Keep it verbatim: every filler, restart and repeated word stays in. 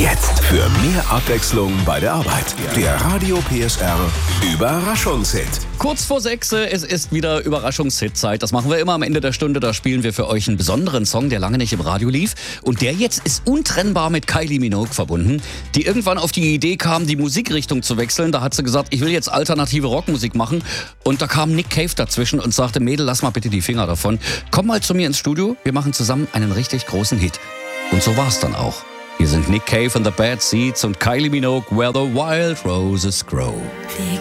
Jetzt für mehr Abwechslung bei der Arbeit. Der Radio P S R Überraschungshit. Kurz vor sechs, es ist wieder Überraschungshit-Zeit. Das machen wir immer am Ende der Stunde. Da spielen wir für euch einen besonderen Song, der lange nicht im Radio lief. Und der jetzt ist untrennbar mit Kylie Minogue verbunden, die irgendwann auf die Idee kam, die Musikrichtung zu wechseln. Da hat sie gesagt, ich will jetzt alternative Rockmusik machen. Und da kam Nick Cave dazwischen und sagte, Mädel, lass mal bitte die Finger davon. Komm mal zu mir ins Studio, wir machen zusammen einen richtig großen Hit. Und so war's dann auch. Hier sind Nick Cave and the Bad Seeds und Kylie Minogue, Where the Wild Roses Grow. The